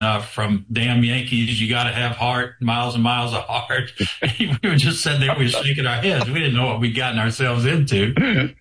from Damn Yankees, You Got to Have Heart, Miles and Miles of Heart. We were just sitting there, we were shaking our heads. We didn't know what we'd gotten ourselves into.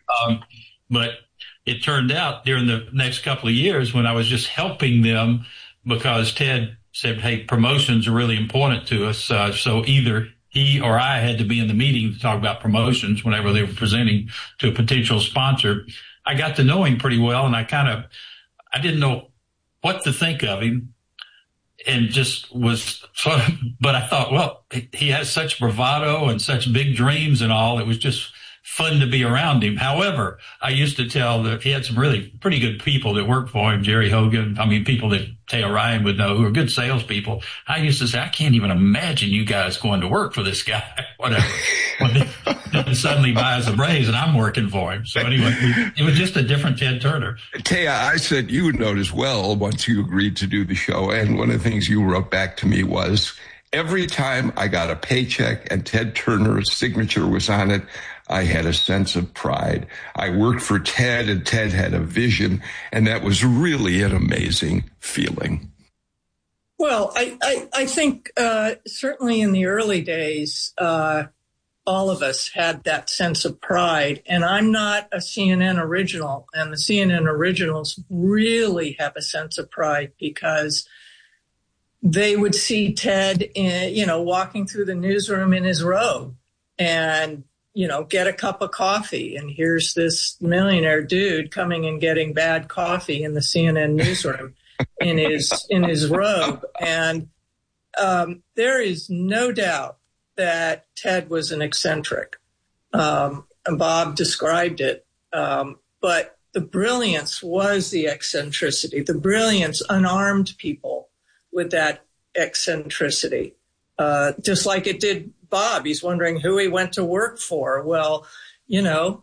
But it turned out during the next couple of years when I was just helping them, because Ted said, hey, promotions are really important to us. So either he or I had to be in the meeting to talk about promotions whenever they were presenting to a potential sponsor. I got to know him pretty well, and I didn't know what to think of him, and just was, but I thought, well, he has such bravado and such big dreams and all. It was just fun to be around him. However, I used to tell that he had some really pretty good people that worked for him, Jerry Hogan. I mean, people that Taya Ryan would know who are good salespeople. I used to say, I can't even imagine you guys going to work for this guy, whatever. Then he suddenly buys the Braves and I'm working for him. So anyway, it was just a different Ted Turner. Taya, I said you would note as well once you agreed to do the show. And one of the things you wrote back to me was, every time I got a paycheck and Ted Turner's signature was on it, I had a sense of pride. I worked for Ted, and Ted had a vision, and that was really an amazing feeling. Well, I think certainly in the early days, all of us had that sense of pride. And I'm not a CNN original, and the CNN originals really have a sense of pride because they would see Ted, walking through the newsroom in his robe and get a cup of coffee. And here's this millionaire dude coming and getting bad coffee in the CNN newsroom in his robe. And there is no doubt that Ted was an eccentric. And Bob described it. But the brilliance was the eccentricity. The brilliance unarmed people with that eccentricity, just like it did Bob. He's wondering who he went to work for. Well, there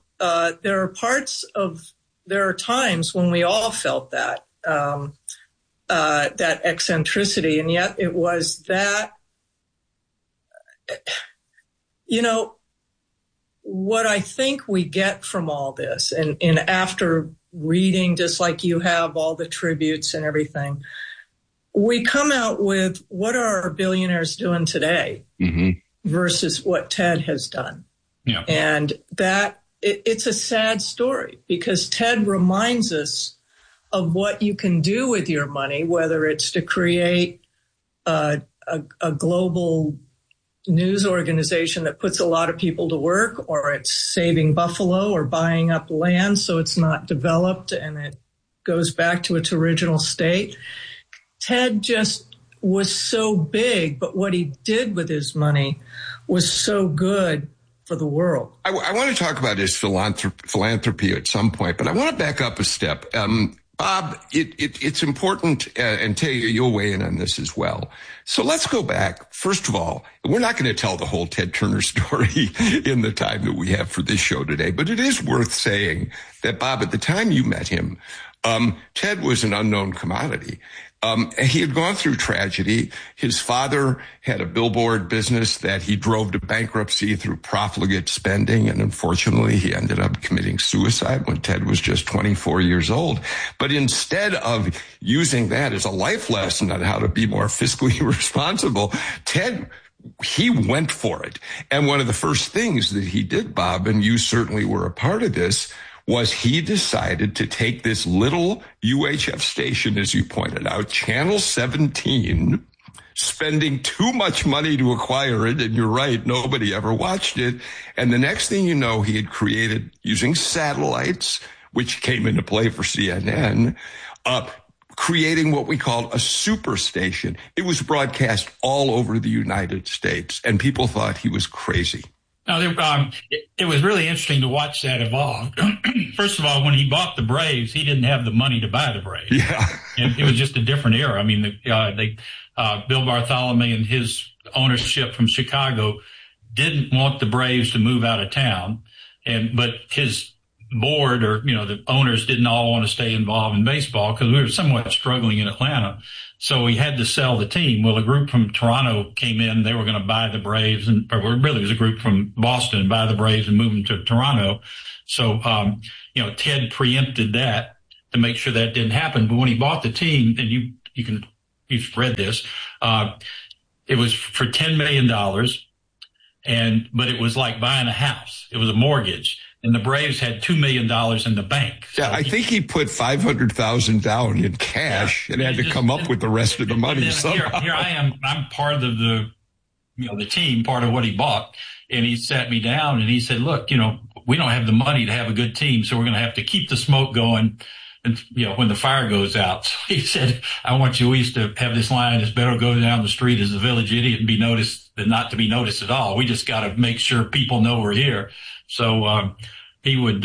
are times when we all felt that, that eccentricity. And yet it was that, what I think we get from all this, and after reading, just like you have all the tributes and everything, we come out with what are our billionaires doing today versus what Ted has done. Yeah. And that it's a sad story because Ted reminds us of what you can do with your money, whether it's to create a global news organization that puts a lot of people to work, or it's saving buffalo or buying up land so it's not developed and it goes back to its original state. Ted just was so big, but what he did with his money was so good for the world. I want to talk about his philanthropy at some point, but I want to back up a step. Bob, it's important, and Taya, you'll weigh in on this as well. So let's go back. First of all, we're not going to tell the whole Ted Turner story in the time that we have for this show today, but it is worth saying that, Bob, at the time you met him, Ted was an unknown commodity. He had gone through tragedy. His father had a billboard business that he drove to bankruptcy through profligate spending. And unfortunately, he ended up committing suicide when Ted was just 24 years old. But instead of using that as a life lesson on how to be more fiscally responsible, Ted, he went for it. And one of the first things that he did, Bob, and you certainly were a part of this, was he decided to take this little UHF station, as you pointed out, Channel 17, spending too much money to acquire it. And you're right, nobody ever watched it. And the next thing you know, he had created, using satellites, which came into play for CNN, creating what we call a superstation. It was broadcast all over the United States, and people thought he was crazy. Now, it was really interesting to watch that evolve. First of all, when he bought the Braves, he didn't have the money to buy the Braves. Yeah. And it was just a different era. I mean, Bill Bartholomew and his ownership from Chicago didn't want the Braves to move out of town. But his board, or, the owners didn't all want to stay involved in baseball because we were somewhat struggling in Atlanta. So he had to sell the team. Well, a group from Toronto came in. They were going to buy the Braves, or really it was a group from Boston, buy the Braves and move them to Toronto. So, Ted preempted that to make sure that didn't happen. But when he bought the team, and you can you've read this. It was for $10 million, but it was like buying a house. It was a mortgage, and the Braves had $2 million in the bank. So I think he put $500,000 down in cash and had to come up with the rest of the money somehow. Here I am. I'm part of the team, part of what he bought, and he sat me down and he said, "Look, we don't have the money to have a good team, so we're going to have to keep the smoke going. And, when the fire goes out," so he said, we used to have this line, "It's better go down the street as a village idiot and be noticed than not to be noticed at all. We just got to make sure people know we're here." So, he would,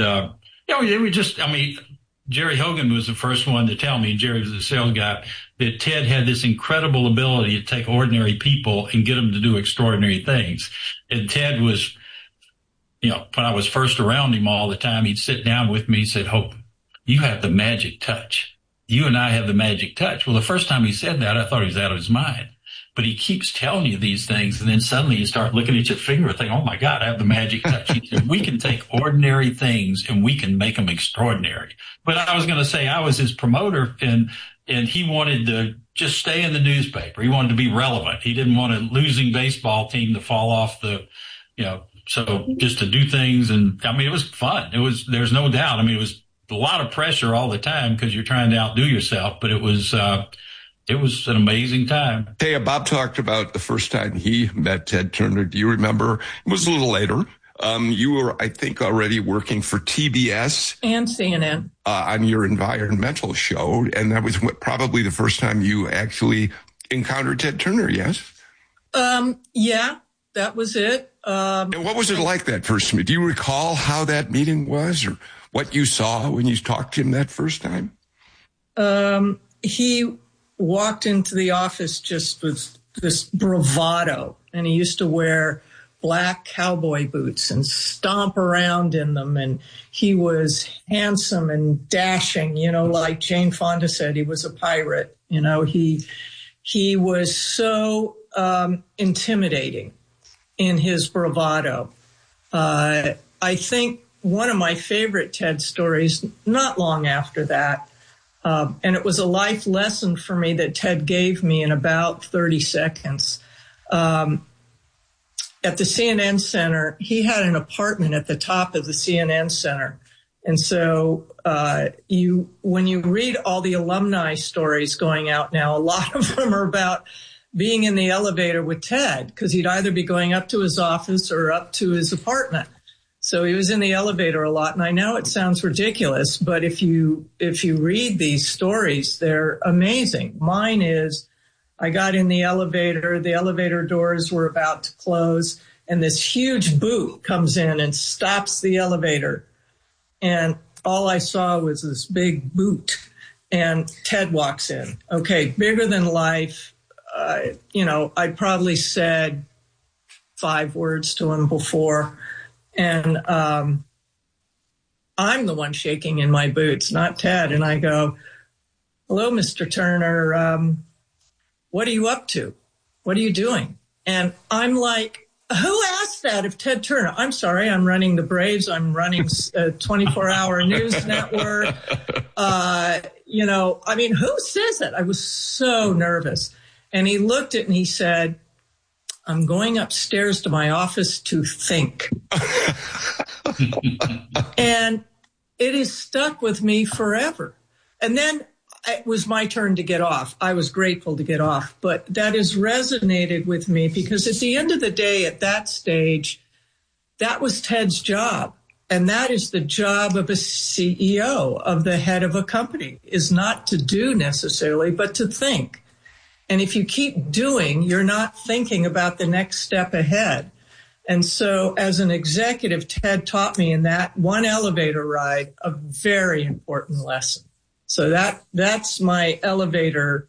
Jerry Hogan was the first one to tell me, Jerry was the sales guy, that Ted had this incredible ability to take ordinary people and get them to do extraordinary things. And Ted was, when I was first around him all the time, he'd sit down with me. He said, "Hope, you have the magic touch. You and I have the magic touch." Well, the first time he said that, I thought he was out of his mind. But he keeps telling you these things, and then suddenly you start looking at your finger and think, "Oh, my God, I have the magic touch." He said, "We can take ordinary things, and we can make them extraordinary." But I was going to say I was his promoter, and he wanted to just stay in the newspaper. He wanted to be relevant. He didn't want a losing baseball team to fall off so just to do things. And, it was fun. There's no doubt. It was a lot of pressure all the time because you're trying to outdo yourself, but it was an amazing time. Hey, Bob talked about the first time he met Ted Turner. Do you remember? It was a little later. You were, I think, already working for TBS and CNN on your environmental show, and that was probably the first time you actually encountered Ted Turner. Yes. Yeah, that was it. And what was it like that first meeting? Do you recall how that meeting was, or what you saw when you talked to him that first time? He walked into the office just with this bravado, and he used to wear black cowboy boots and stomp around in them, and he was handsome and dashing, like Jane Fonda said, he was a pirate. He was so intimidating in his bravado. I think one of my favorite TED stories, not long after that, and it was a life lesson for me that Ted gave me in about 30 seconds. At the CNN Center, he had an apartment at the top of the CNN Center. And so when you read all the alumni stories going out now, a lot of them are about being in the elevator with Ted, because he'd either be going up to his office or up to his apartment. So he was in the elevator a lot. And I know it sounds ridiculous, but if you read these stories, they're amazing. Mine is, I got in the elevator doors were about to close, and this huge boot comes in and stops the elevator. And all I saw was this big boot, and Ted walks in. Okay, bigger than life. I'd probably said 5 words to him before. And I'm the one shaking in my boots, not Ted. And I go, "Hello, Mr. Turner. What are you up to? What are you doing?" And I'm like, who asked that of Ted Turner? I'm sorry, I'm running the Braves. I'm running a 24-hour news network. Who says that? I was so nervous. And he looked at me and he said, "I'm going upstairs to my office to think." And it has stuck with me forever. And then it was my turn to get off. I was grateful to get off, but that has resonated with me because at the end of the day, at that stage, that was Ted's job. And that is the job of a CEO, of the head of a company, is not to do necessarily, but to think. And if you keep doing, you're not thinking about the next step ahead. And so as an executive, Ted taught me in that one elevator ride a very important lesson. So that's my elevator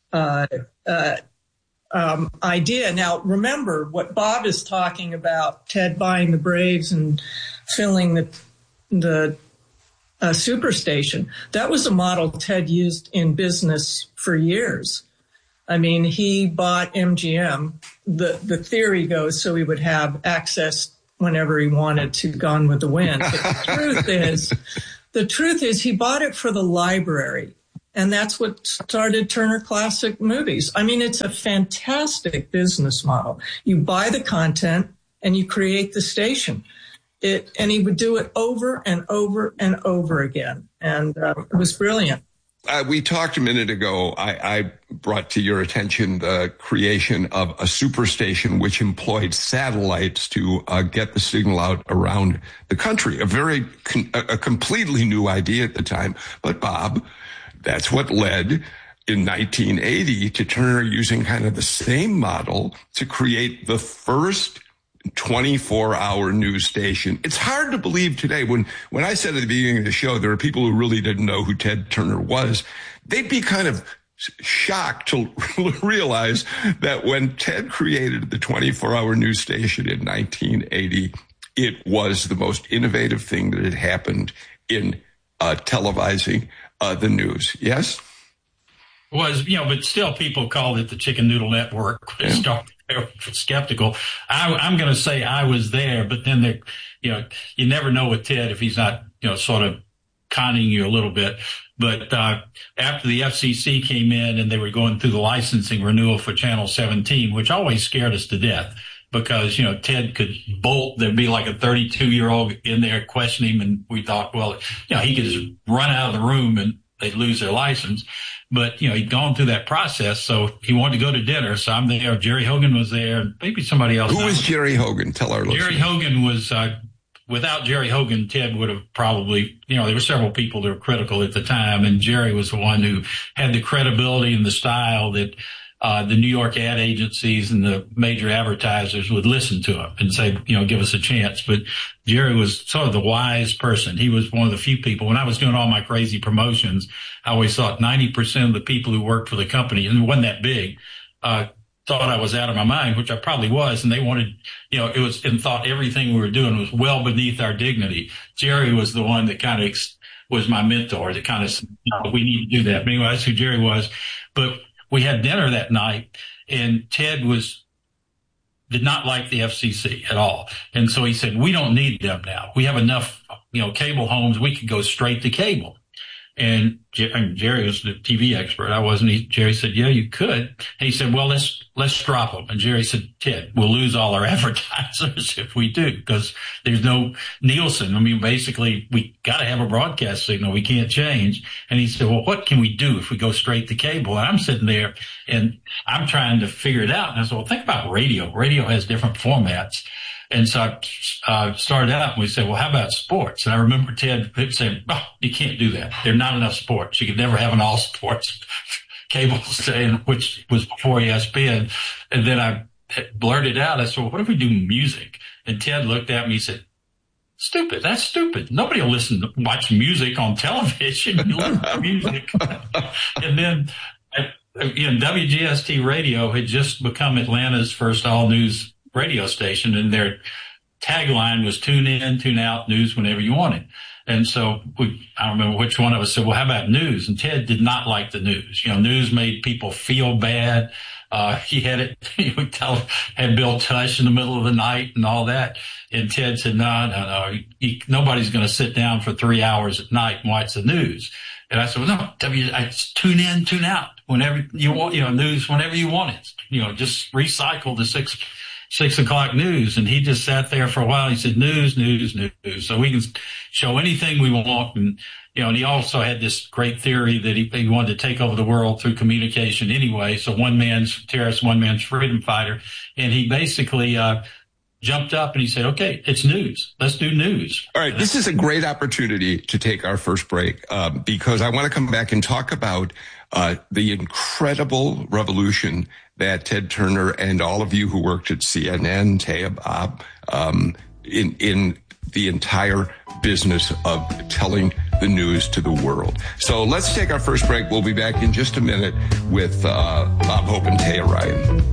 idea. Now, remember what Bob is talking about, Ted buying the Braves and filling the superstation. That was a model Ted used in business for years. I mean, he bought MGM. The theory goes so he would have access whenever he wanted to Gone with the Wind. But the truth is he bought it for the library. And that's what started Turner Classic Movies. I mean, it's a fantastic business model. You buy the content and you create the station. And he would do it over and over and over again. And it was brilliant. We talked a minute ago, I brought to your attention the creation of a superstation which employed satellites to get the signal out around the country. A completely new idea at the time. But Bob, that's what led in 1980 to Turner using kind of the same model to create the first 24-hour news station. It's hard to believe today. When I said at the beginning of the show, there are people who really didn't know who Ted Turner was. They'd be kind of shocked to realize that when Ted created the 24-hour news station in 1980, it was the most innovative thing that had happened in televising the news. Yes? Was, but still people called it the Chicken Noodle Network. Yeah. Skeptical. I'm going to say I was there, but then you never know with Ted if he's not, sort of conning you a little bit. But after the FCC came in and they were going through the licensing renewal for Channel 17, which always scared us to death because, Ted could bolt. There'd be like a 32-year-old in there questioning him. And we thought, well, he could just run out of the room and they'd lose their license. But, he'd gone through that process, so he wanted to go to dinner. So I'm there. Jerry Hogan was there, maybe somebody else. Who was Jerry Hogan? Tell our listeners. Jerry Hogan was, without Jerry Hogan, Ted would have probably, there were several people that were critical at the time, and Jerry was the one who had the credibility and the style that the New York ad agencies and the major advertisers would listen to him and say, give us a chance. But Jerry was sort of the wise person. He was one of the few people. When I was doing all my crazy promotions, I always thought 90% of the people who worked for the company, and it wasn't that big, thought I was out of my mind, which I probably was. And they wanted, it was, and thought everything we were doing was well beneath our dignity. Jerry was the one that kind of was my mentor that kind of said, we need to do that. But anyway, that's who Jerry was. But we had dinner that night and Ted did not like the FCC at all. And so he said, we don't need them now. We have enough, cable homes. We could go straight to cable. And Jerry was the TV expert. I wasn't. Jerry said, yeah, you could. And he said, well, let's drop them. And Jerry said, Ted, we'll lose all our advertisers if we do, because there's no Nielsen. I mean, basically, we got to have a broadcast signal. We can't change. And he said, well, what can we do if we go straight to cable? And I'm sitting there and I'm trying to figure it out. And I said, well, think about radio. Radio has different formats. And so I started out and we said, well, how about sports? And I remember Ted saying, oh, you can't do that. There are not enough sports. You could never have an all sports cable station, which was before ESPN. And then I blurted out, I said, well, what if we do music? And Ted looked at me and said, stupid. That's stupid. Nobody will watch music on television. You listen to music. And then, WGST radio had just become Atlanta's first all news radio station, and their tagline was tune in, tune out, news whenever you want it. And so I don't remember which one of us said, well, how about news? And Ted did not like the news. News made people feel bad. He had had Bill Tush in the middle of the night and all that. And Ted said, no. Nobody's going to sit down for 3 hours at night and watch the news. And I said, well, no, I tune in, tune out whenever you want, news whenever you want it. Just recycle the 6 o'clock news. And he just sat there for a while. He said, news. So we can show anything we want. And, and he also had this great theory that he wanted to take over the world through communication anyway. So one man's terrorist, one man's freedom fighter. And he basically, jumped up and he said, okay, it's news. Let's do news. All right. This is a great opportunity to take our first break, because I want to come back and talk about the incredible revolution that Ted Turner and all of you who worked at CNN, Taya, Bob, in the entire business of telling the news to the world. So let's take our first break. We'll be back in just a minute with Bob Hope and Taya Ryan.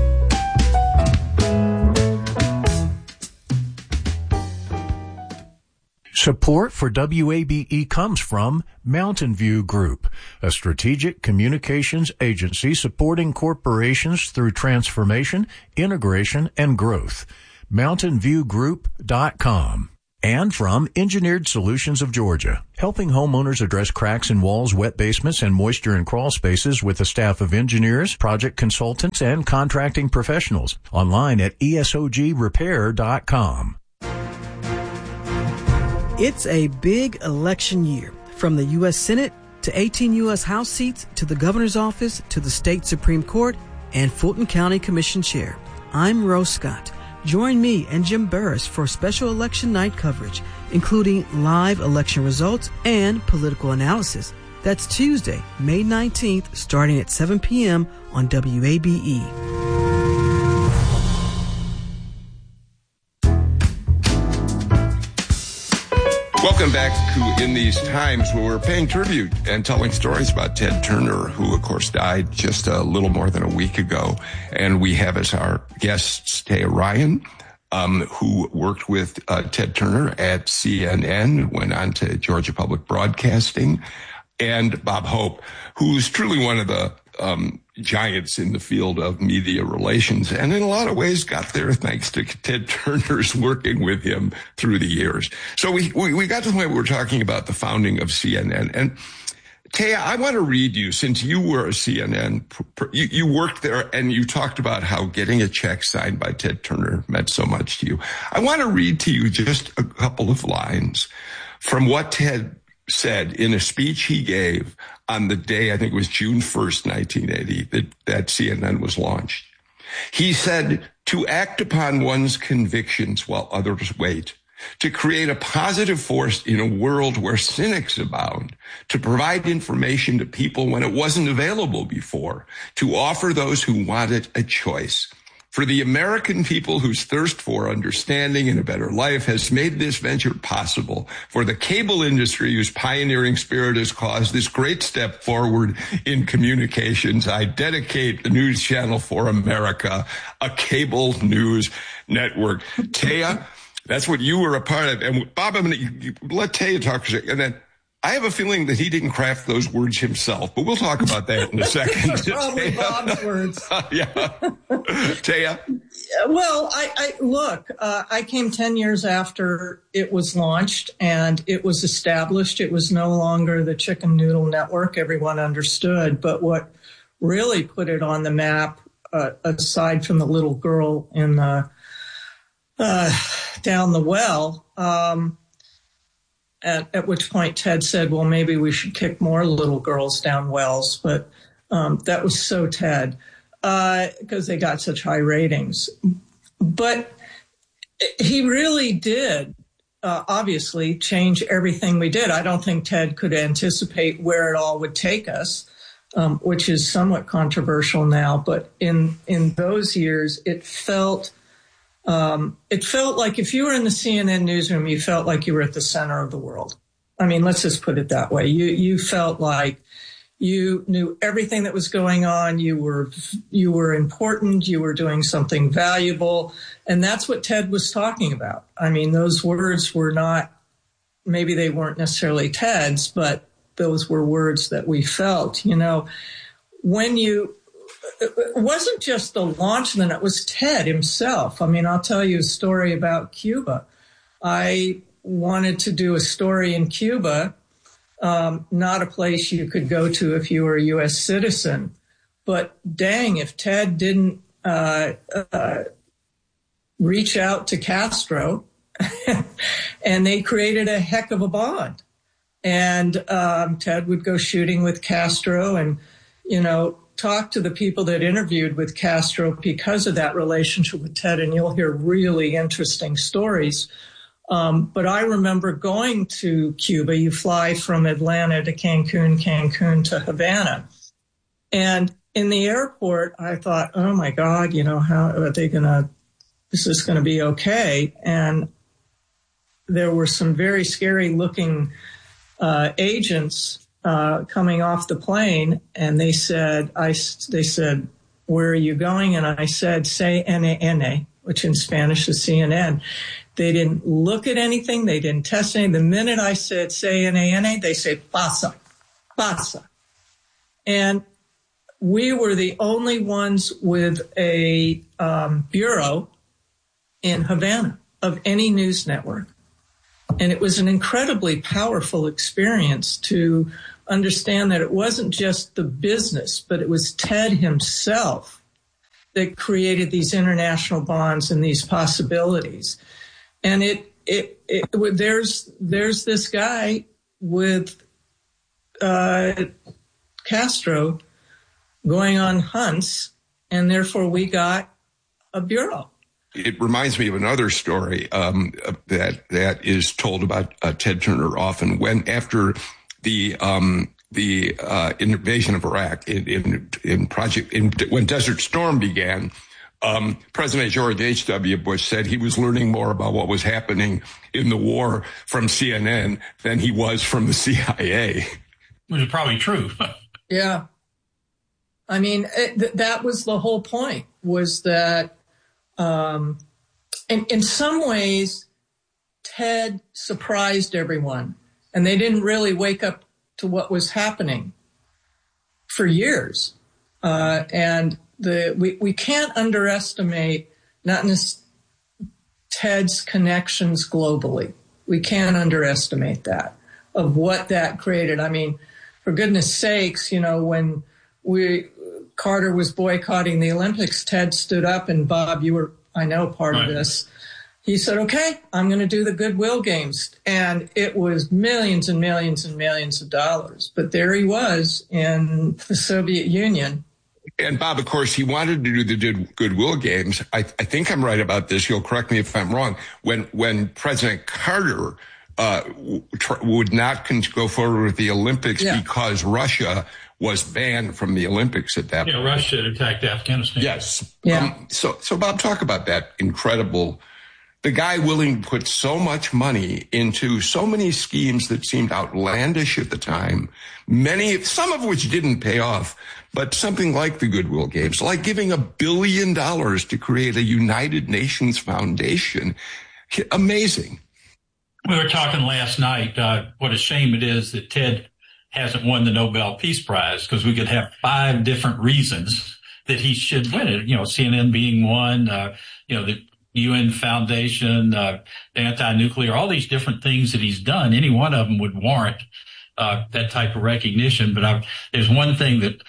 Support for WABE comes from Mountain View Group, a strategic communications agency supporting corporations through transformation, integration, and growth. MountainViewGroup.com. And from Engineered Solutions of Georgia, helping homeowners address cracks in walls, wet basements, and moisture in crawl spaces with a staff of engineers, project consultants, and contracting professionals. Online at esogrepair.com. It's a big election year. From the U.S. Senate to 18 U.S. House seats to the governor's office to the state Supreme Court and Fulton County Commission Chair. I'm Rose Scott. Join me and Jim Burris for special election night coverage, including live election results and political analysis. That's Tuesday, May 19th, starting at 7 p.m. on WABE. Welcome back to In These Times, where we're paying tribute and telling stories about Ted Turner, who, of course, died just a little more than a week ago. And we have as our guests Taya Ryan, who worked with Ted Turner at CNN, went on to Georgia Public Broadcasting, and Bob Hope, who's truly one of the giants in the field of media relations, and in a lot of ways got there thanks to Ted Turner's working with him through the years. So we got to the point where we're talking about the founding of CNN. And Taya, I want to read you, since you were a CNN, you worked there and you talked about how getting a check signed by Ted Turner meant so much to you. I want to read to you just a couple of lines from what Ted said in a speech he gave on the day, I think it was June 1st, 1980, that CNN was launched. He said, "To act upon one's convictions while others wait, to create a positive force in a world where cynics abound, to provide information to people when it wasn't available before, to offer those who want it a choice. For the American people whose thirst for understanding and a better life has made this venture possible. For the cable industry whose pioneering spirit has caused this great step forward in communications, I dedicate the News Channel for America, a cable news network." Taya, that's what you were a part of. And Bob, I'm going to let Taya talk for a second. And then I have a feeling that he didn't craft those words himself, but we'll talk about that in a second. Probably Bob's words. Yeah. Taya? Well, I came 10 years after it was launched and it was established. It was no longer the chicken noodle network everyone understood, but what really put it on the map, aside from the little girl in the down the well, at which point Ted said, well, maybe we should kick more little girls down wells. But that was so Ted, because they got such high ratings. But he really did, obviously, change everything we did. I don't think Ted could anticipate where it all would take us, which is somewhat controversial now. But in those years, it felt like if you were in the CNN newsroom, you felt like you were at the center of the world. I mean, let's just put it that way. You felt like you knew everything that was going on. You were important. You were doing something valuable. And that's what Ted was talking about. I mean, those words were not, maybe they weren't necessarily Ted's, but those were words that we felt, it wasn't just the launch, then it was Ted himself. I mean, I'll tell you a story about Cuba. I wanted to do a story in Cuba, not a place you could go to if you were a U.S. citizen. But dang, if Ted didn't reach out to Castro, and they created a heck of a bond. And Ted would go shooting with Castro and, talk to the people that interviewed with Castro because of that relationship with Ted, and you'll hear really interesting stories. But I remember going to Cuba. You fly from Atlanta to Cancun to Havana. And in the airport, I thought, oh, my God, how are they is this going to be okay? And there were some very scary looking agents coming off the plane, and they said, where are you going? And I said, CNN, which in Spanish is CNN. They didn't look at anything. They didn't test anything. The minute I said CNN, they said, pasa. And we were the only ones with a bureau in Havana of any news network. And it was an incredibly powerful experience to understand that it wasn't just the business, but it was Ted himself that created these international bonds and these possibilities. And there's this guy with Castro going on hunts, and therefore we got a bureau. It reminds me of another story that is told about Ted Turner often. When after the invasion of Iraq when Desert Storm began, President George H.W. Bush said he was learning more about what was happening in the war from CNN than he was from the CIA. Which is probably true. Yeah. I mean, that was the whole point, was that in some ways, Ted surprised everyone, and they didn't really wake up to what was happening for years. And we can't underestimate Ted's connections globally. We can't underestimate that, of what that created. I mean, for goodness sakes, when Carter was boycotting the Olympics, Ted stood up, and Bob, you were, I know, part of this. He said, okay, I'm going to do the Goodwill Games. And it was millions and millions and millions of dollars. But there he was in the Soviet Union. And Bob, of course, he wanted to do the Goodwill Games. I think I'm right about this. You'll correct me if I'm wrong. When President Carter would not go forward with the Olympics because Russia was banned from the Olympics at that point. Yeah, Russia attacked Afghanistan. Yes. Yeah. So Bob, talk about that incredible, the guy willing to put so much money into so many schemes that seemed outlandish at the time, some of which didn't pay off, but something like the Goodwill Games, like giving $1 billion to create a United Nations Foundation. Amazing. We were talking last night, what a shame it is that Ted hasn't won the Nobel Peace Prize, because we could have 5 different reasons that he should win it. CNN being one, the UN Foundation, anti-nuclear, all these different things that he's done. Any one of them would warrant that type of recognition. But there's one thing that,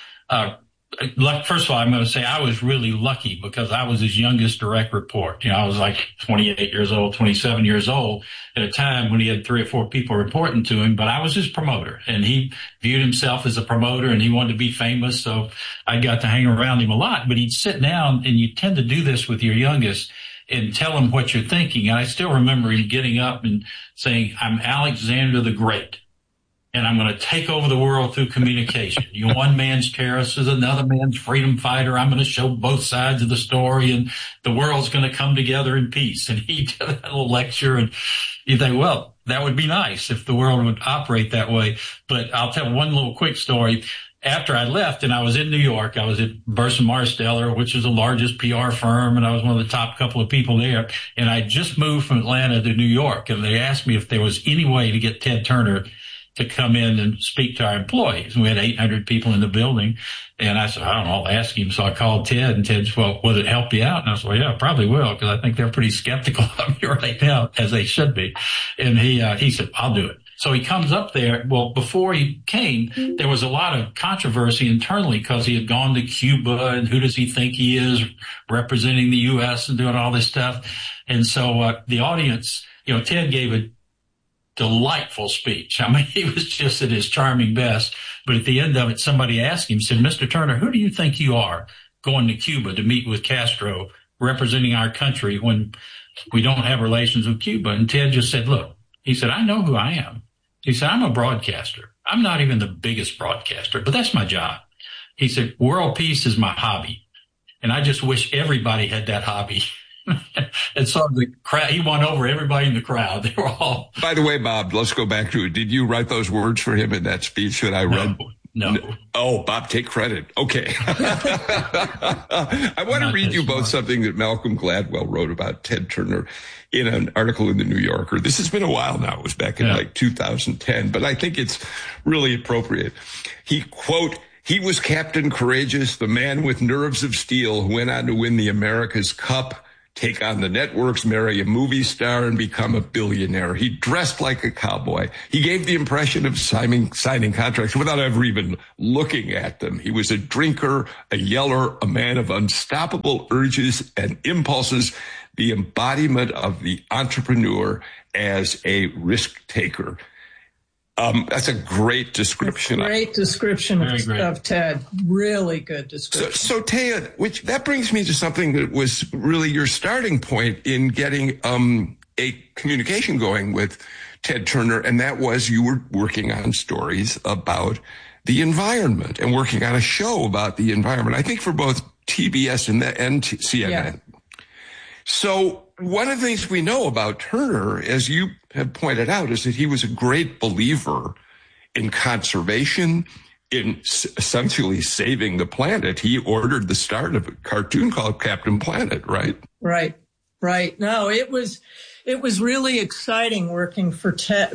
first of all, I'm going to say I was really lucky, because I was his youngest direct report. I was like 28 years old, 27 years old at a time when he had 3 or 4 people reporting to him, but I was his promoter, and he viewed himself as a promoter, and he wanted to be famous. So I got to hang around him a lot, but he'd sit down, and you tend to do this with your youngest and tell him what you're thinking. And I still remember him getting up and saying, I'm Alexander the Great, and I'm going to take over the world through communication. One man's terrorist is another man's freedom fighter. I'm going to show both sides of the story, and the world's going to come together in peace. And he did a little lecture, and you think, well, that would be nice if the world would operate that way. But I'll tell one little quick story. After I left and I was in New York, I was at Burson Marsteller, which is the largest PR firm, and I was one of the top couple of people there. And I just moved from Atlanta to New York, and they asked me if there was any way to get Ted Turner to come in and speak to our employees. We had 800 people in the building. And I said, I don't know, I'll ask him. So I called Ted, and Ted said, well, will it help you out? And I said, well, yeah, probably will, because I think they're pretty skeptical of me right now, as they should be. And he said, I'll do it. So he comes up there. Well, before he came, there was a lot of controversy internally, because he had gone to Cuba, and who does he think he is, representing the U.S. and doing all this stuff. And so the audience, Ted gave a delightful speech. I mean, he was just at his charming best. But at the end of it, somebody asked him, said, Mr. Turner, who do you think you are going to Cuba to meet with Castro, representing our country when we don't have relations with Cuba? And Ted just said, look, he said, I know who I am. He said, I'm a broadcaster. I'm not even the biggest broadcaster, but that's my job. He said, world peace is my hobby. And I just wish everybody had that hobby. And so the crowd, he won over everybody in the crowd. They were all. By the way, Bob, let's go back to it. Did you write those words for him in that speech that I read? No. Oh, Bob, take credit. Okay. I want to read you both something that Malcolm Gladwell wrote about Ted Turner in an article in the New Yorker. This has been a while now. It was back in like 2010, but I think it's really appropriate. He, quote, he was Captain Courageous, the man with nerves of steel who went on to win the America's Cup, take on the networks, marry a movie star, and become a billionaire. He dressed like a cowboy. He gave the impression of signing contracts without ever even looking at them. He was a drinker, a yeller, a man of unstoppable urges and impulses, the embodiment of the entrepreneur as a risk taker. That's a great description. Great description of Ted. Really good description. So Taya, that brings me to something that was really your starting point in getting a communication going with Ted Turner, and that was you were working on stories about the environment and working on a show about the environment, I think for both TBS and CNN. Yeah. So one of the things we know about Turner, as you have pointed out, is that he was a great believer in conservation, in essentially saving the planet. He ordered the start of a cartoon called Captain Planet, right? Right. No, it was really exciting working for Ted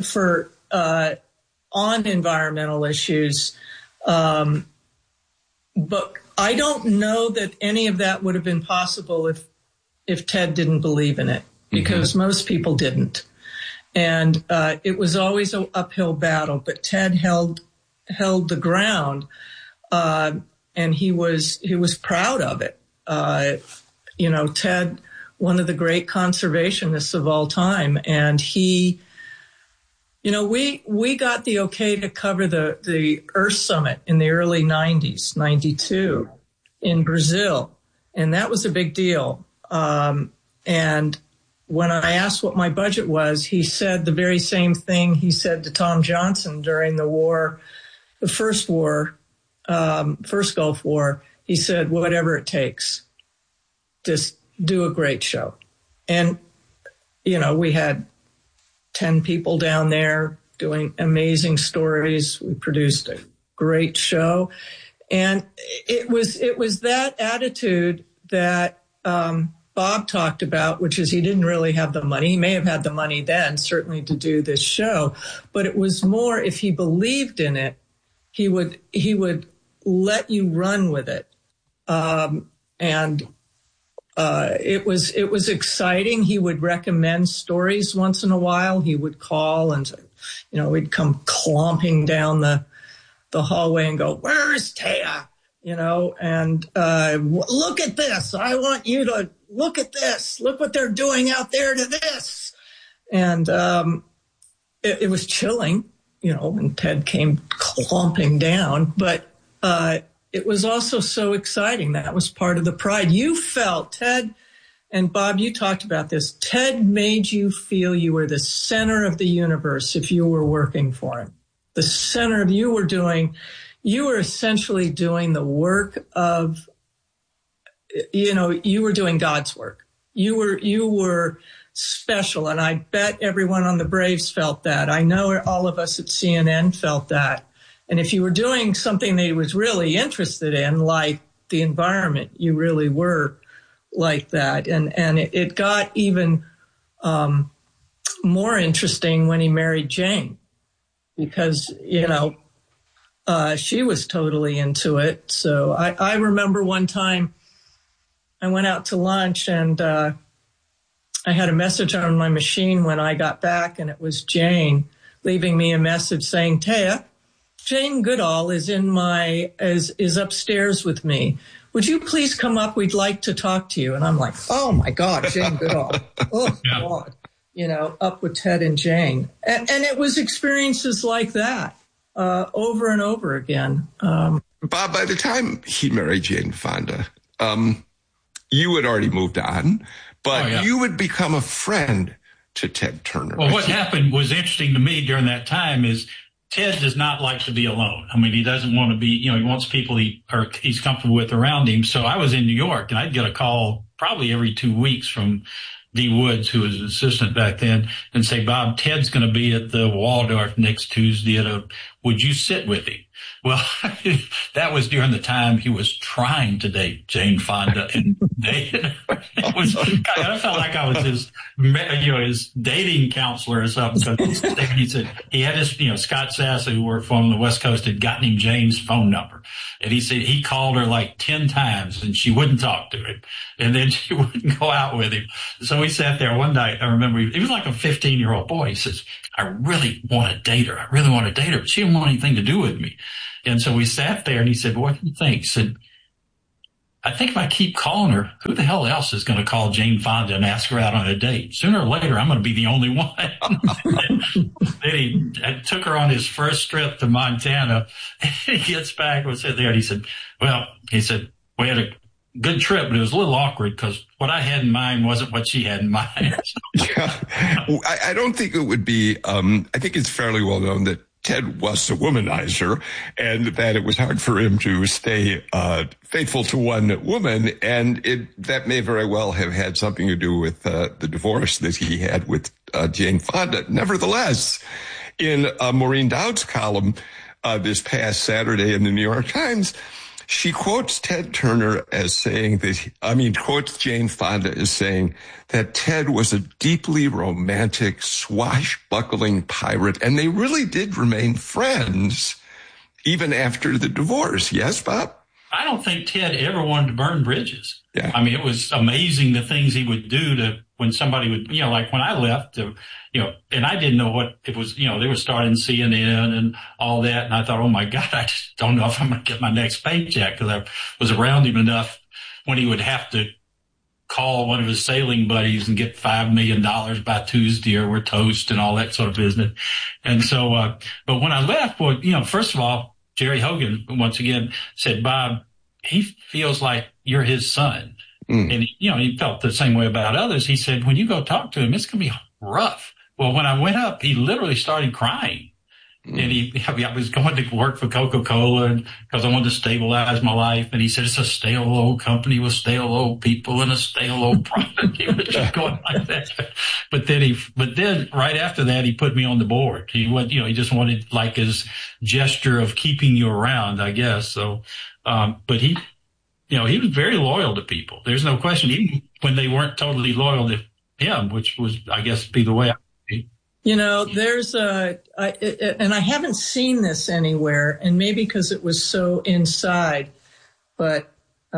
on environmental issues. But I don't know that any of that would have been possible if Ted didn't believe in it, because most people didn't. And it was always an uphill battle, but Ted held the ground, and he was proud of it. Ted, one of the great conservationists of all time, and he, we got the okay to cover the Earth Summit in the early 90s, 92, in Brazil, and that was a big deal. And when I asked what my budget was, he said the very same thing he said to Tom Johnson during the first Gulf War. He said, whatever it takes, just do a great show. And, we had 10 people down there doing amazing stories. We produced a great show. And it was that attitude that, Bob talked about, which is he didn't really have the money. He may have had the money then, certainly, to do this show, but it was more, if he believed in it, he would let you run with it. It was exciting. He would recommend stories once in a while. He would call and, we'd come clomping down the hallway and go, "Where's Taya?" And look at this. I want you to look at this. Look what they're doing out there to this. And it was chilling, when Ted came clomping down. But it was also so exciting. That was part of the pride. You felt, Ted, and Bob, you talked about this. Ted made you feel you were the center of the universe if you were working for him. The center of you were essentially doing the work of, you were doing God's work. You were special. And I bet everyone on the Braves felt that. I know all of us at CNN felt that. And if you were doing something that he was really interested in, like the environment, you really were like that. And it got even more interesting when he married Jane, because, she was totally into it. So I remember one time I went out to lunch and I had a message on my machine when I got back, and it was Jane leaving me a message saying, "Taya, Jane Goodall is is upstairs with me. Would you please come up? We'd like to talk to you." And I'm like, oh my God, Jane Goodall. Oh yeah. God, up with Ted and Jane. And it was experiences like that. Over and over again. Bob, by the time he married Jane Fonda, you had already moved on, but you had become a friend to Ted Turner. Well, what happened was interesting to me during that time is Ted does not like to be alone. I mean, he doesn't want to be, he wants people he's comfortable with around him. So I was in New York, and I'd get a call probably every 2 weeks from Dee Woods, who was an assistant back then, and say, "Bob, Ted's going to be at the Waldorf next Tuesday. Would you sit with him?" Well, that was during the time he was trying to date Jane Fonda, and I felt like I was his dating counselor or something. He said he had his, Scott Sassa, who worked for him on the West Coast, had gotten him Jane's phone number, and he said he called her like 10 times, and she wouldn't talk to him, and then she wouldn't go out with him. So he sat there one night. I remember he was like a 15-year-old boy. He says, "I really want to date her. I really want to date her, but she didn't want anything to do with me." And so we sat there, and he said, "What do you think?" He said, "I think if I keep calling her, who the hell else is going to call Jane Fonda and ask her out on a date? Sooner or later, I'm going to be the only one." Then he took her on his first trip to Montana. He gets back and was sitting there, and he said, "We had a good trip, but it was a little awkward because what I had in mind wasn't what she had in mind." Yeah. I don't think it would be, I think it's fairly well known that Ted was a womanizer, and that it was hard for him to stay faithful to one woman, and that may very well have had something to do with the divorce that he had with Jane Fonda. Nevertheless, in Maureen Dowd's column this past Saturday in the New York Times, she quotes Ted Turner as saying quotes Jane Fonda as saying that Ted was a deeply romantic, swashbuckling pirate, and they really did remain friends even after the divorce. Yes, Bob? I don't think Ted ever wanted to burn bridges. Yeah. I mean, it was amazing the things he would do when somebody would, like when I left, and I didn't know what it was, they were starting CNN and all that. And I thought, oh my God, I just don't know if I'm going to get my next paycheck, because I was around him enough when he would have to call one of his sailing buddies and get $5 million by Tuesday or we're toast and all that sort of business. And so, but when I left, first of all, Jerry Hogan once again said, "Bob, he feels like you're his son." And he felt the same way about others. He said, "When you go talk to him, it's going to be rough." Well, when I went up, he literally started crying. And I was going to work for Coca-Cola because I wanted to stabilize my life. And he said, "It's a stale old company with stale old people and a stale old product." He was just going like that. But then right after that, he put me on the board. He just wanted like his gesture of keeping you around, I guess. So, but he was very loyal to people. There's no question, even when they weren't totally loyal to him, which was, I guess, be the way I would be. There's and I haven't seen this anywhere, and maybe because it was so inside, but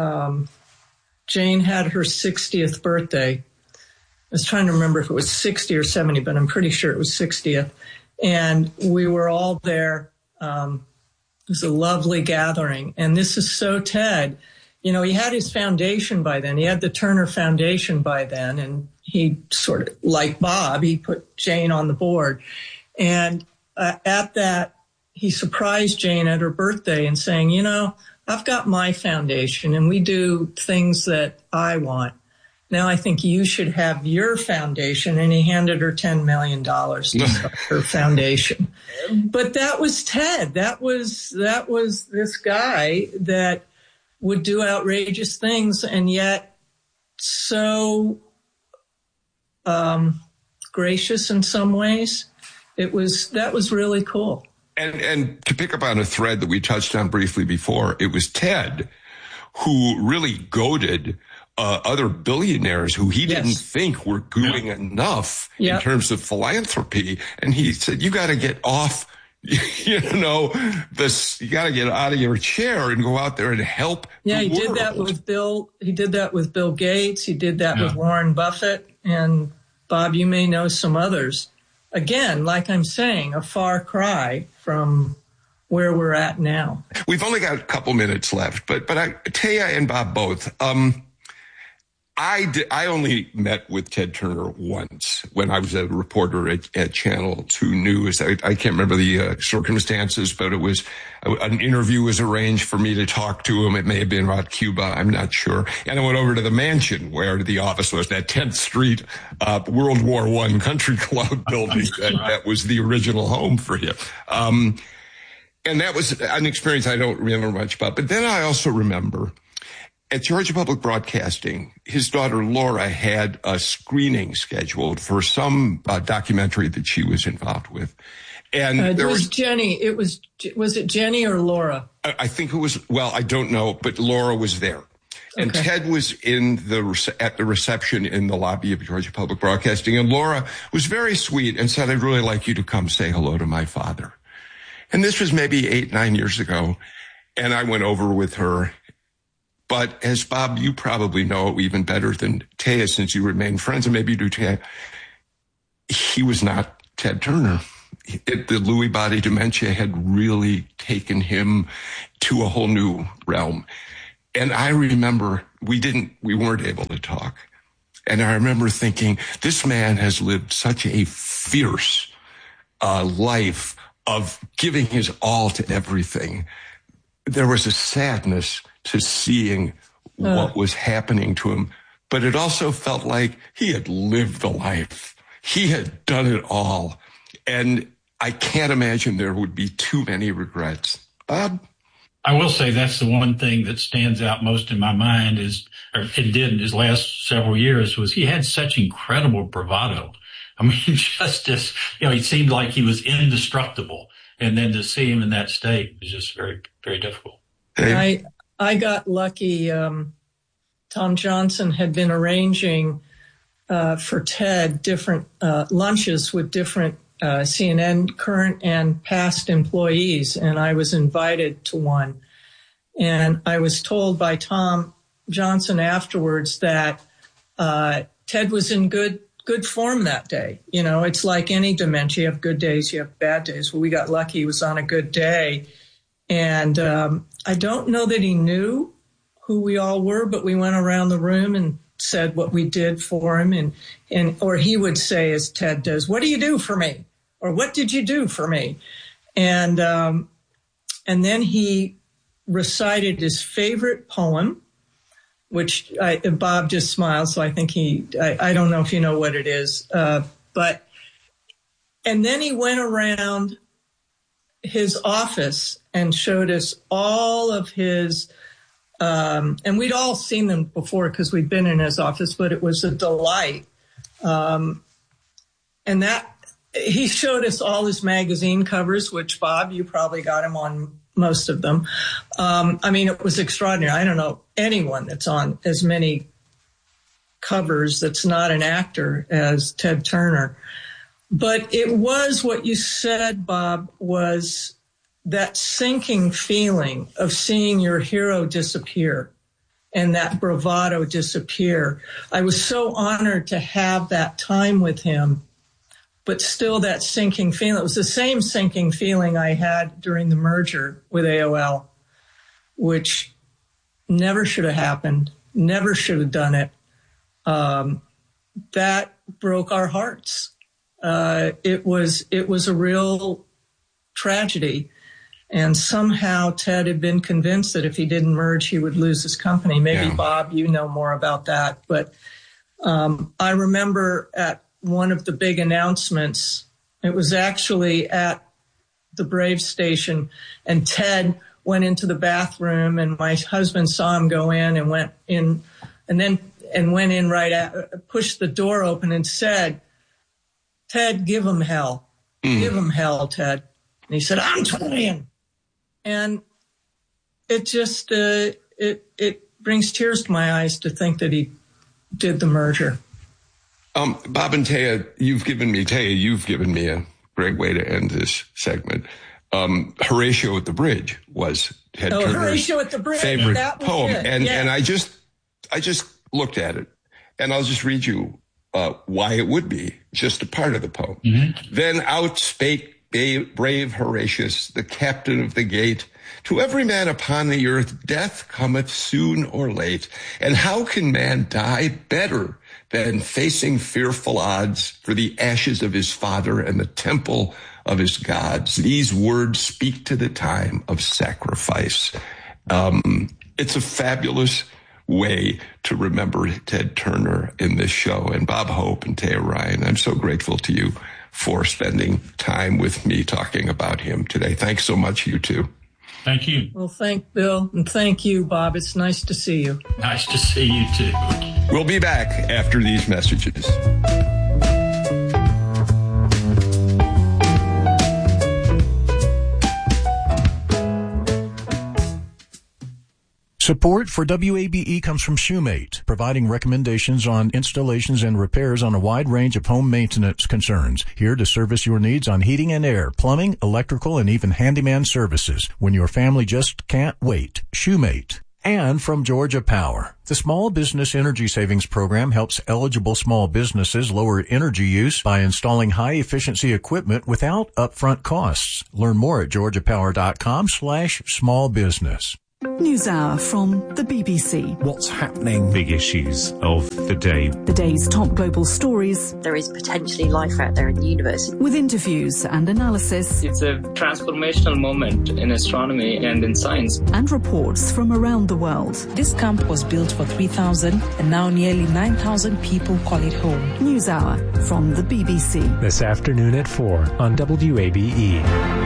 Jane had her 60th birthday. I was trying to remember if it was 60 or 70, but I'm pretty sure it was 60th. And we were all there. It was a lovely gathering. And this is so Ted. He had his foundation by then. He had the Turner Foundation by then, and he sort of, like Bob, he put Jane on the board. And at that, he surprised Jane at her birthday and saying, "I've got my foundation and we do things that I want. Now I think you should have your foundation." And he handed her $10 million to start her foundation. But that was Ted. That was this guy that would do outrageous things, and yet so gracious in some ways. That was really cool. And to pick up on a thread that we touched on briefly before, it was Ted who really goaded other billionaires who he didn't think were doing enough in terms of philanthropy. And he said, "You got to get off, you got to get out of your chair and go out there and help." Yeah, he did that with Bill. He did that with Bill Gates. He did that with Warren Buffett. And Bob, you may know some others. Again, like I'm saying, a far cry from where we're at now. We've only got a couple minutes left, but Taya and Bob both. I only met with Ted Turner once when I was a reporter at Channel 2 News. I can't remember the circumstances, but it was an interview was arranged for me to talk to him. It may have been about Cuba. I'm not sure. And I went over to the mansion where the office was, that 10th Street World War I Country Club building. That was the original home for him. And that was an experience I don't remember much about. But then I also remember at Georgia Public Broadcasting, his daughter Laura had a screening scheduled for some documentary that she was involved with. And it was Jenny. Was it Jenny or Laura? I think it was, well, I don't know, but Laura was there. And Okay. Ted was at the reception in the lobby of Georgia Public Broadcasting. And Laura was very sweet and said, I'd really like you to come say hello to my father. And this was maybe 8-9 years ago. And I went over with her. But as Bob, you probably know even better than Taya, since you remain friends, and maybe you do, Taya, he was not Ted Turner. The Lewy body dementia had really taken him to a whole new realm. And I remember we weren't able to talk. And I remember thinking, this man has lived such a fierce life of giving his all to everything. There was a sadness to seeing what was happening to him, but it also felt like he had lived the life. He had done it all. And I can't imagine there would be too many regrets. Bob? I will say that's the one thing that stands out most in my mind it did in his last several years, was he had such incredible bravado. I mean, just as, he seemed like he was indestructible. And then to see him in that state was just very, very difficult. Hey. I got lucky. Tom Johnson had been arranging for Ted different lunches with different CNN current and past employees, and I was invited to one. And I was told by Tom Johnson afterwards that Ted was in good form that day. It's like any dementia. You have good days, you have bad days. Well, we got lucky. He was on a good day. And I don't know that he knew who we all were, but we went around the room and said what we did for him. Or he would say, as Ted does, what do you do for me? Or what did you do for me? And then he recited his favorite poem, which Bob just smiled. So I think I don't know if you know what it is. And then he went around his office and showed us all of his, and we'd all seen them before because we'd been in his office, but it was a delight. And that he showed us all his magazine covers, which, Bob, you probably got him on most of them. It was extraordinary. I don't know anyone that's on as many covers that's not an actor as Ted Turner. But it was what you said, Bob, was that sinking feeling of seeing your hero disappear and that bravado disappear. I was so honored to have that time with him, but still that sinking feeling. It was the same sinking feeling I had during the merger with AOL, which never should have happened, never should have done it. That broke our hearts. It was a real tragedy. And somehow Ted had been convinced that if he didn't merge, he would lose his company. Maybe, yeah. Bob, you know more about that. But I remember at one of the big announcements, it was actually at the Brave station, and Ted went into the bathroom, and my husband saw him go in and went in, and went in right at, pushed the door open and said, "Ted, give him hell. Give him hell, Ted." And he said, "I'm trying." And it just, it brings tears to my eyes to think that he did the merger. Bob and Taya, you've given me a great way to end this segment. Horatio at the Bridge was Ted Turner's Horatio at the Bridge, favorite poem. It. And, yeah. and I just looked at it, and I'll just read you why it would be just a part of the poem. Mm-hmm. Then out spake brave Horatius, the captain of the gate, "To every man upon the earth death cometh soon or late. And how can man die better than facing fearful odds for the ashes of his father and the temple of his gods? These words speak to the time of sacrifice." It's a fabulous way to remember Ted Turner in this show. And Bob Hope and Taya Ryan, I'm so grateful to you for spending time with me talking about him today. Thanks so much, you two. Thank you. Well, thank Bill, and thank you, Bob. It's nice to see you. Nice to see you, too. We'll be back after these messages. Support for WABE comes from Shoemate, providing recommendations on installations and repairs on a wide range of home maintenance concerns. Here to service your needs on heating and air, plumbing, electrical, and even handyman services. When your family just can't wait. Shoemate. And from Georgia Power. The Small Business Energy Savings Program helps eligible small businesses lower energy use by installing high-efficiency equipment without upfront costs. Learn more at georgiapower.com/smallbusiness. NewsHour from the BBC. What's happening? Big issues of the day. The day's top global stories. There is potentially life out there in the universe. With interviews and analysis. It's a transformational moment in astronomy and in science. And reports from around the world. This camp was built for 3,000 and now nearly 9,000 people call it home. NewsHour from the BBC. This afternoon at 4 on WABE.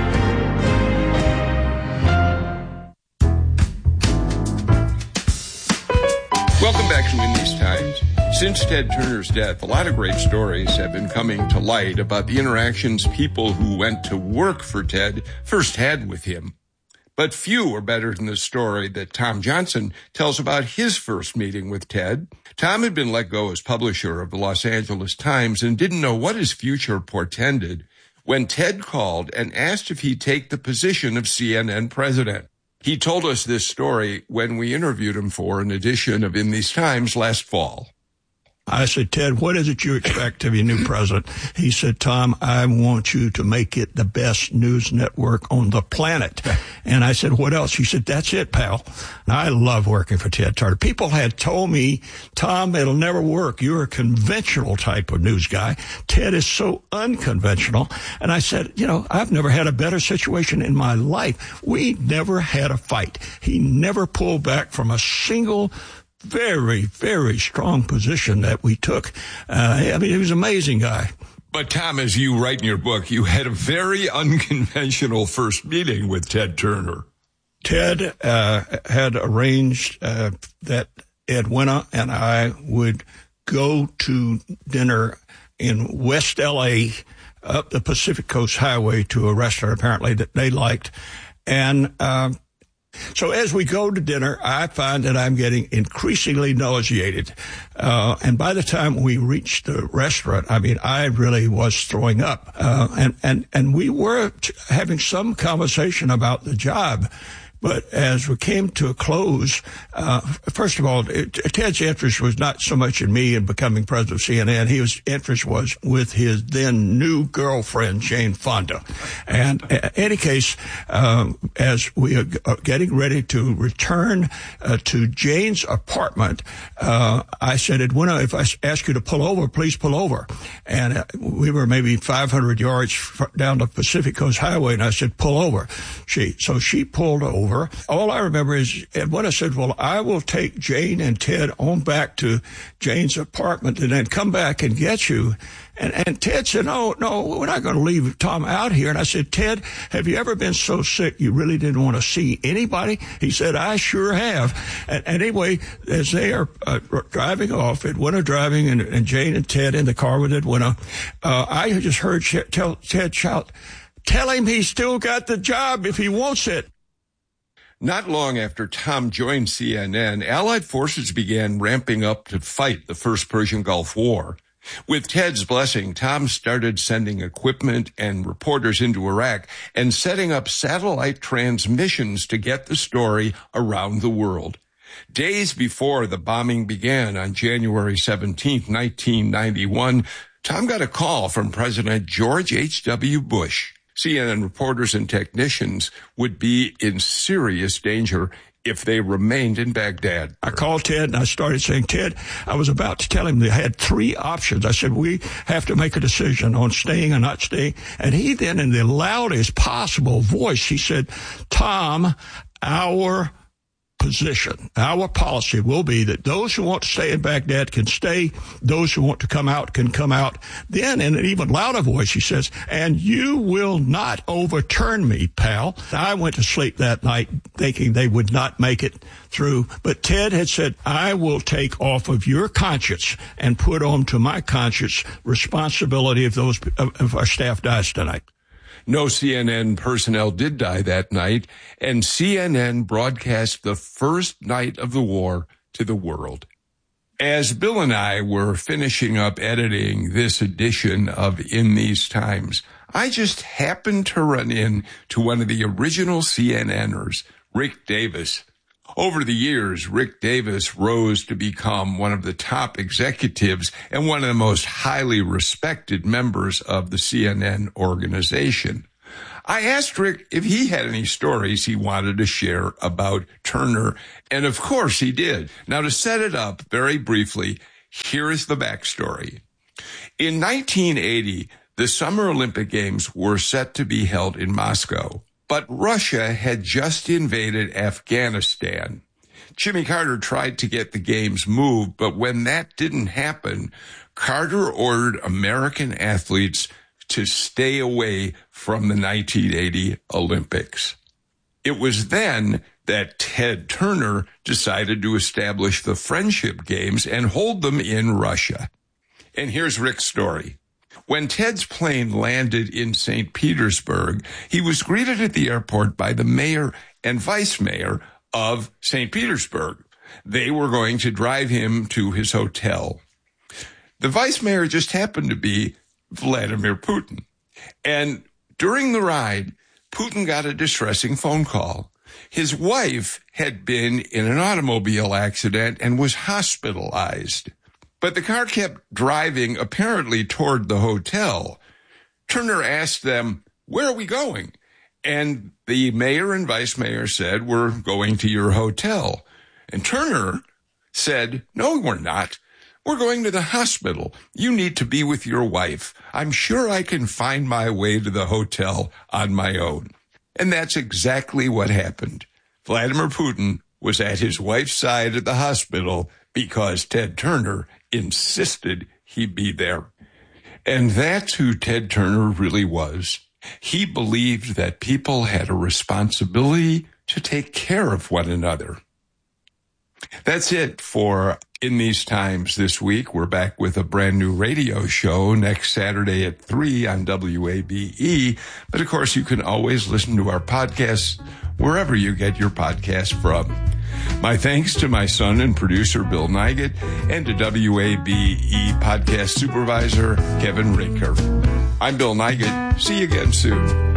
Welcome back to In These Times. Since Ted Turner's death, a lot of great stories have been coming to light about the interactions people who went to work for Ted first had with him. But few are better than the story that Tom Johnson tells about his first meeting with Ted. Tom had been let go as publisher of the Los Angeles Times and didn't know what his future portended when Ted called and asked if he'd take the position of CNN president. He told us this story when we interviewed him for an edition of In These Times last fall. I said, Ted, what is it you expect of your new president? He said, Tom, I want you to make it the best news network on the planet. And I said, what else? He said, that's it, pal. And I love working for Ted Turner. People had told me, Tom, it'll never work. You're a conventional type of news guy. Ted is so unconventional. And I said, I've never had a better situation in my life. We never had a fight. He never pulled back from a single very, very strong position that we took. He was an amazing guy. But Tom, as you write in your book, you had a very unconventional first meeting with Ted Turner. Ted had arranged that Edwina and I would go to dinner in West L.A. up the Pacific Coast Highway to a restaurant apparently that they liked. And so as we go to dinner, I find that I'm getting increasingly nauseated. And by the time we reached the restaurant, I really was throwing up. And we were having some conversation about the job. But as we came to a close, first of all, Ted's interest was not so much in me and becoming president of CNN. His interest was with his then new girlfriend, Jane Fonda. And in any case, as we are getting ready to return to Jane's apartment, I said, Edwina, if I ask you to pull over, please pull over. And we were maybe 500 yards down the Pacific Coast Highway, and I said, pull over. So she pulled over. All I remember is when I said, well, I will take Jane and Ted on back to Jane's apartment and then come back and get you. And Ted said, no, we're not going to leave Tom out here. And I said, Ted, have you ever been so sick you really didn't want to see anybody? He said, I sure have. And anyway, as they are driving off, Edwina driving and Jane and Ted in the car with Edwina, I just heard Ted shout, tell him he's still got the job if he wants it. Not long after Tom joined CNN, Allied forces began ramping up to fight the First Persian Gulf War. With Ted's blessing, Tom started sending equipment and reporters into Iraq and setting up satellite transmissions to get the story around the world. Days before the bombing began on January 17, 1991, Tom got a call from President George H.W. Bush. CNN reporters and technicians would be in serious danger if they remained in Baghdad. I called Ted and I started saying, Ted, I was about to tell him they had three options. I said, we have to make a decision on staying or not staying. And he then, in the loudest possible voice, he said, Tom, our position, our policy will be that those who want to stay in Baghdad can stay. Those who want to come out can come out. Then, in an even louder voice, he says, and you will not overturn me, pal. I went to sleep that night thinking they would not make it through. But Ted had said, I will take off of your conscience and put on to my conscience responsibility if our staff dies tonight. No CNN personnel did die that night, and CNN broadcast the first night of the war to the world. As Bill and I were finishing up editing this edition of In These Times, I just happened to run into one of the original CNNers, Rick Davis. Over the years, Rick Davis rose to become one of the top executives and one of the most highly respected members of the CNN organization. I asked Rick if he had any stories he wanted to share about Turner, and of course he did. Now, to set it up very briefly, here is the backstory. In 1980, the Summer Olympic Games were set to be held in Moscow, but Russia had just invaded Afghanistan. Jimmy Carter tried to get the games moved, but when that didn't happen, Carter ordered American athletes to stay away from the 1980 Olympics. It was then that Ted Turner decided to establish the Friendship Games and hold them in Russia. And here's Rick's story. When Ted's plane landed in St. Petersburg, he was greeted at the airport by the mayor and vice mayor of St. Petersburg. They were going to drive him to his hotel. The vice mayor just happened to be Vladimir Putin. And during the ride, Putin got a distressing phone call. His wife had been in an automobile accident and was hospitalized. But the car kept driving apparently toward the hotel. Turner asked them, "Where are we going?" And the mayor and vice mayor said, "We're going to your hotel." And Turner said, "No, we're not. We're going to the hospital. You need to be with your wife. I'm sure I can find my way to the hotel on my own." And that's exactly what happened. Vladimir Putin was at his wife's side at the hospital because Ted Turner insisted he be there. And that's who Ted Turner really was. He believed that people had a responsibility to take care of one another. That's it for In These Times this week. We're back with a brand new radio show next Saturday at 3 on WABE. But of course, you can always listen to our podcasts wherever you get your podcasts from. My thanks to my son and producer, Bill Nigut, and to WABE podcast supervisor, Kevin Rinker. I'm Bill Nigut. See you again soon.